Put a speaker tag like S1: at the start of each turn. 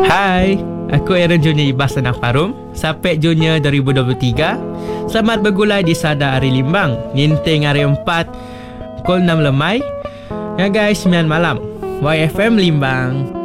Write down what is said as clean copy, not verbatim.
S1: Hai, aku Aaron Junior Ibas Anak Parum, Sapek Junior 2023. Selamat bergulai di Sada Hari Limbang, Ninting Hari 4, pukul 6 lemai. Ya guys, 9 malam. YFM Limbang.